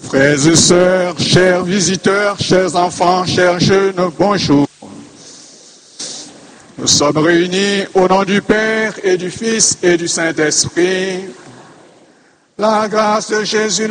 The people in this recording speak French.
Frères et sœurs, chers visiteurs, chers enfants, chers jeunes, bonjour. Nous sommes réunis au nom du Père et du Fils et du Saint-Esprit. La grâce de Jésus